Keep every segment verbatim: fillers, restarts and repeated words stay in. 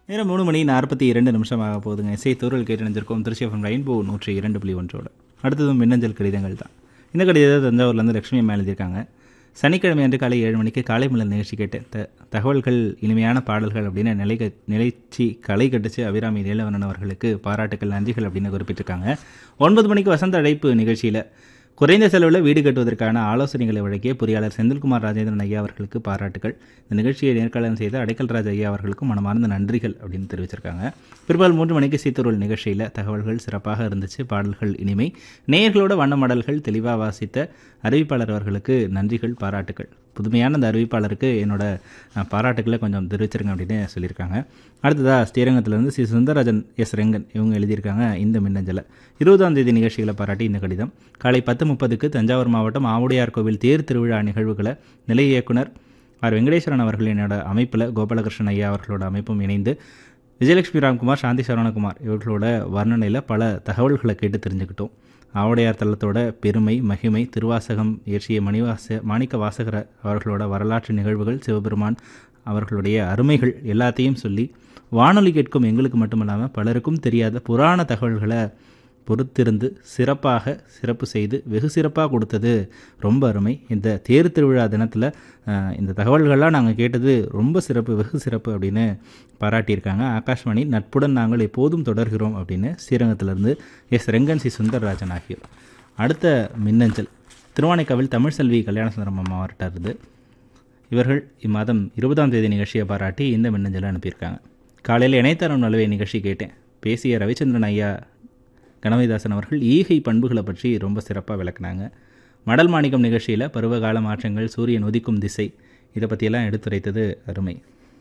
நேரம் மூணு மணி நாற்பத்தி இரண்டு நிமிஷமாக போகுதுங்க. இசை தூரல் கேட்டு நினைஞ்சிருக்கோம் திருச்சி எஃப்எம் ரெயின்போ நூற்றி இரண்டு புள்ளி ஒன்றோட. அடுத்ததும் மின்னஞ்சல் கடிதங்கள் தான். இந்த கடிதத்தை தஞ்சாவூர்லேருந்து லட்சுமி அம்மா எழுதியிருக்காங்க. சனிக்கிழமை அன்று காலை ஏழு மணிக்கு காலை மலர் நிகழ்ச்சி கேட்டேன். த தகவல்கள் இனிமையான பாடல்கள் அப்படின்னு நிலை நிலைச்சி களை கட்டுச்சு அபிராமி நீலவண்ணன் அவர்களுக்கு பாராட்டுக்கள் நன்றிகள் அப்படின்னு குறிப்பிட்டிருக்காங்க. ஒன்பது மணிக்கு வசந்த அழைப்பு நிகழ்ச்சியில் குறைந்த செலவில் வீடு கட்டுவதற்கான ஆலோசனைகளை வழங்கிய பொறியாளர் செந்தில்குமார் ராஜேந்திரன் ஐயா அவர்களுக்கு பாராட்டுகள். இந்த நிகழ்ச்சியை நேர்காணல் செய்த அடைக்கல்ராஜ் ஐயா அவர்களுக்கும் மனமார்ந்த நன்றிகள் அப்படின்னு தெரிவிச்சிருக்காங்க. பிற்பகல் மூன்று மணிக்கு சீத்தூரல் நிகழ்ச்சியில் தகவல்கள் சிறப்பாக இருந்துச்சு, பாடல்கள் இனிமை, நேயர்களோட வண்ணமடல்கள் தெளிவாக வாசித்த அறிவிப்பாளர் அவர்களுக்கு நன்றிகள் பாராட்டுகள். புதுமையான அந்த அறிவிப்பாளருக்கு என்னோட பாராட்டுக்களை கொஞ்சம் தெரிவிச்சிருங்க அப்படின்னு சொல்லியிருக்காங்க. அடுத்ததாக ஸ்ரீரங்கத்திலேருந்து சி சுந்தரராஜன் எஸ் ரெங்கன் இவங்க எழுதியிருக்காங்க இந்த மின்னஞ்சலை. இருபதாம் தேதி நிகழ்ச்சிகளை பாராட்டி இந்த கடிதம். காலை பத்து முப்பதுக்கு தஞ்சாவூர் மாவட்டம் ஆவுடையார் கோவில் தேர் திருவிழா நிகழ்வுகளை நிலைய இயக்குனர் ஆர் வெங்கடேஸ்வரன் அவர்கள் என்னோட அமைப்பில் கோபாலகிருஷ்ணன் ஐயா அவர்களோட அமைப்பும் இணைந்து விஜயலட்சுமி ராம்குமார், சாந்தி சரவணகுமார் இவர்களோட வர்ணனையில் பல தகவல்களை கேட்டு தெரிஞ்சுக்கிட்டோம். ஆவுடையார் தலத்தோட பெருமை மகிமை, திருவாசகம் இயற்றிய மணிவாச மாணிக்க வாசகர அவர்களோட வரலாற்று நிகழ்வுகள், சிவபெருமான் அவர்களுடைய அருமைகள் எல்லாத்தையும் சொல்லி வானொலி கேட்கும் எங்களுக்கு மட்டுமல்லாமல் பலருக்கும் தெரியாத புராண தகவல்களை பொறுத்திருந்து சிறப்பாக சிறப்பு செய்து வெகு சிறப்பாக கொடுத்தது ரொம்ப அருமை. இந்த தேர் திருவிழா தினத்தில் இந்த தகவல்கள்லாம் நாங்கள் கேட்டது ரொம்ப சிறப்பு, வெகு சிறப்பு அப்படின்னு பாராட்டியிருக்காங்க. ஆகாஷ்வாணி நட்புடன் நாங்கள் எப்போதும் தொடர்கிறோம் அப்படின்னு ஸ்ரீரங்கத்திலிருந்து எஸ் ரெங்கன் சி சுந்தரராஜன் ஆகியோர். அடுத்த மின்னஞ்சல் திருவானைக்காவில் தமிழ்செல்வி கல்யாணசுந்தரம் அம்மா அவர்கிட்ட. இவர்கள் இம்மாதம் இருபதாம் தேதி நிகழ்ச்சியை பாராட்டி இந்த மின்னஞ்சலை அனுப்பியிருக்காங்க. காலையில் இணையதரம் நலவை நிகழ்ச்சி கேட்டேன். பேசிய ரவிச்சந்திரன் ஐயா கணவதிதாசன் அவர்கள் ஈகை பண்புகளை பற்றி ரொம்ப சிறப்பாக விளக்குனாங்க. மடல் மாணிக்கம் நிகழ்ச்சியில் பருவகால மாற்றங்கள், சூரியன் உதிக்கும் திசை, இதை பற்றியெல்லாம் எடுத்துரைத்தது அருமை.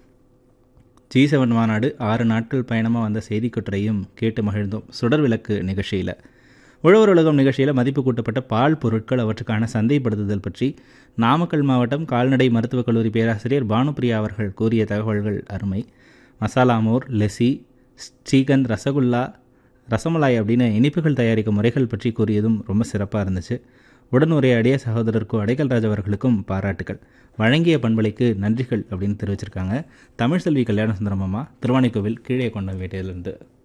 ஜி செவன் மாநாடு ஆறு நாட்கள் பயணமாக வந்த செய்திக்கட்டுரையும் கேட்டு மகிழ்ந்தோம். சுடர் விளக்கு நிகழ்ச்சியில் உழவர் உலகம் நிகழ்ச்சியில் மதிப்பு கூட்டப்பட்ட பால் பொருட்கள் அவற்றுக்கான சந்தைப்படுத்துதல் பற்றி நாமக்கல் மாவட்டம் கால்நடை மருத்துவக் கல்லூரி பேராசிரியர் பானுப்பிரியா அவர்கள் கூறிய தகவல்கள் அருமை. மசாலா மோர், லெசி, ஸ்ரீகந்த், ரசகுல்லா, ரசமலாய் அப்படின்னு இனிப்புகள் தயாரிக்கும் முறைகள் பற்றி கூறியதும் ரொம்ப சிறப்பாக இருந்துச்சு. உடன் உரையாடிய சகோதரருக்கும் அடைக்கல்ராஜ் அவர்களுக்கும் பாராட்டுகள். வழங்கிய பண்பலைக்கு நன்றிகள் அப்படின்னு தெரிவிச்சிருக்காங்க. தமிழ்செல்வி கல்யாணசுந்தரம் அம்மா திருவானைக்கோவில் கீழே கொண்ட வேட்டையிலிருந்து.